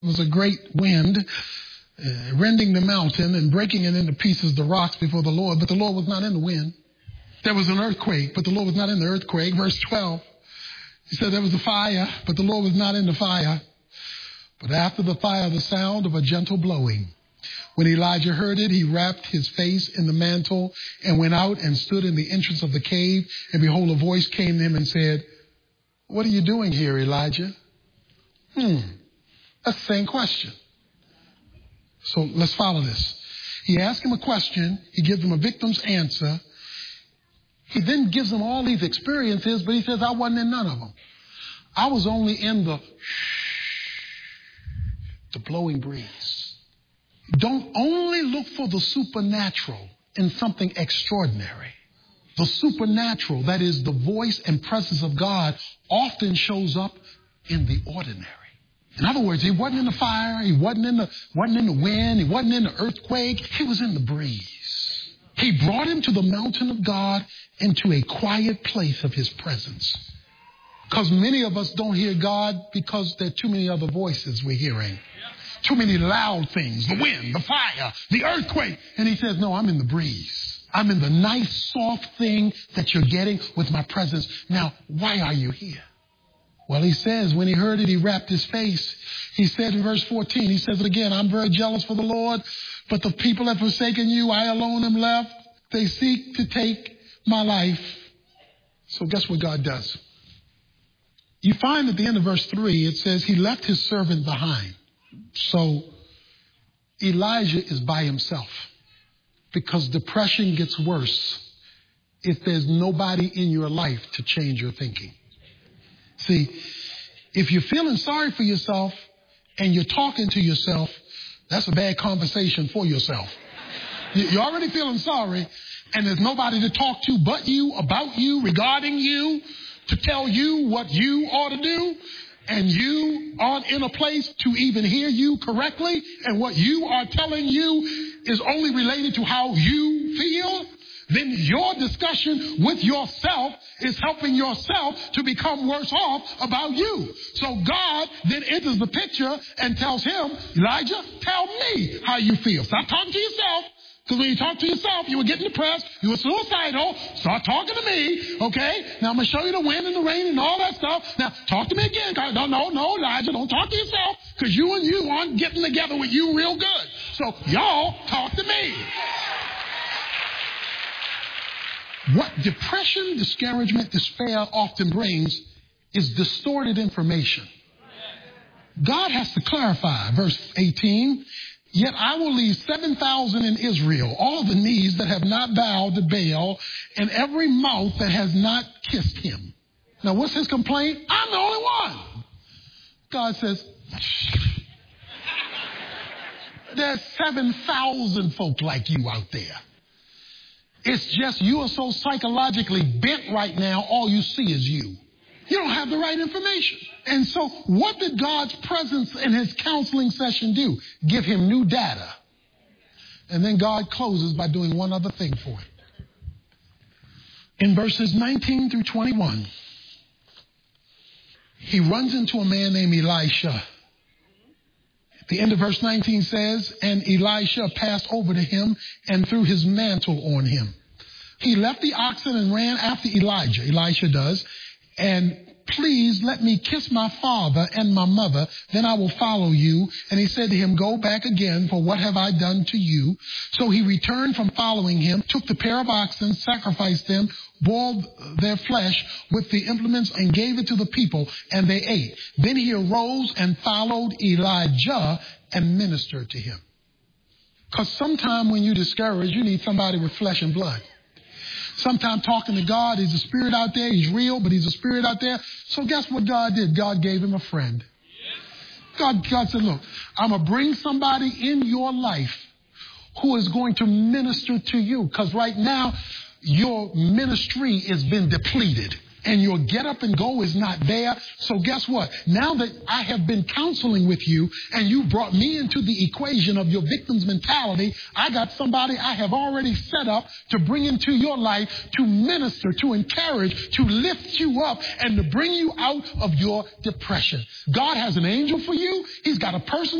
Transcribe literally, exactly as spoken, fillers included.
It was a great wind, uh, rending the mountain and breaking it into pieces, the rocks before the Lord. But the Lord was not in the wind. There was an earthquake, but the Lord was not in the earthquake. Verse twelve, he said there was a fire, but the Lord was not in the fire. But after the fire, the sound of a gentle blowing. When Elijah heard it, he wrapped his face in the mantle and went out and stood in the entrance of the cave. And behold, a voice came to him and said, "What are you doing here, Elijah?" Hmm. That's the same question. So let's follow this. He asks him a question. He gives him a victim's answer. He then gives him all these experiences, but he says, I wasn't in none of them. I was only in the the blowing breeze. Don't only look for the supernatural in something extraordinary. The supernatural, that is the voice and presence of God, often shows up in the ordinary. In other words, he wasn't in the fire, he wasn't in the wasn't in the wind, he wasn't in the earthquake, he was in the breeze. He brought him to the mountain of God, into a quiet place of his presence. Because many of us don't hear God because there are too many other voices we're hearing. Too many loud things, the wind, the fire, the earthquake. And he says, no, I'm in the breeze. I'm in the nice, soft thing that you're getting with my presence. Now, why are you here? Well, he says, when he heard it, he wrapped his face. He said in verse fourteen, he says it again, I'm very jealous for the Lord, but the people have forsaken you. I alone am left. They seek to take my life. So guess what God does? You find at the end of verse three, it says he left his servant behind. So Elijah is by himself because depression gets worse if there's nobody in your life to change your thinking. See, if you're feeling sorry for yourself and you're talking to yourself, that's a bad conversation for yourself. You're already feeling sorry and there's nobody to talk to but you, about you, regarding you, to tell you what you ought to do. And you aren't in a place to even hear you correctly. And what you are telling you is only related to how you feel. Then your discussion with yourself is helping yourself to become worse off about you. So God then enters the picture and tells him, Elijah, tell me how you feel. Stop talking to yourself. Because when you talk to yourself, you were getting depressed, you were suicidal. Start talking to me, okay? Now I'm going to show you the wind and the rain and all that stuff. Now talk to me again. No, no, no, Elijah, don't talk to yourself because you and you aren't getting together with you real good. So y'all talk to me. What depression, discouragement, despair often brings is distorted information. God has to clarify. Verse eighteen, yet I will leave seven thousand in Israel, all the knees that have not bowed to Baal, and every mouth that has not kissed him. Now, what's his complaint? I'm the only one. God says, there's seven thousand folk like you out there. It's just you are so psychologically bent right now, all you see is you. You don't have the right information. And so what did God's presence in his counseling session do? Give him new data. And then God closes by doing one other thing for him. In verses nineteen through twenty-one, he runs into a man named Elisha. The end of verse nineteen says, and Elisha passed over to him and threw his mantle on him. He left the oxen and ran after Elijah. Elisha does. And please let me kiss my father and my mother, then I will follow you. And he said to him, go back again, for what have I done to you? So he returned from following him, took the pair of oxen, sacrificed them, boiled their flesh with the implements and gave it to the people, and they ate. Then he arose and followed Elijah and ministered to him. Because sometime when you're discouraged, you need somebody with flesh and blood. Sometimes talking to God, he's a spirit out there. He's real, but he's a spirit out there. So guess what God did? God gave him a friend. God, God said, look, I'm going to bring somebody in your life who is going to minister to you. Because right now, your ministry has been depleted. And your get up and go is not there. So guess what? Now that I have been counseling with you and you brought me into the equation of your victim's mentality, I got somebody I have already set up to bring into your life to minister, to encourage, to lift you up and to bring you out of your depression. God has an angel for you. He's got a person